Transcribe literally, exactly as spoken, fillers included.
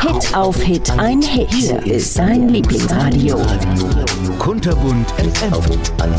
Hit auf Hit ein Hit. Hier ist sein Lieblingsradio. Kunterbunt F M.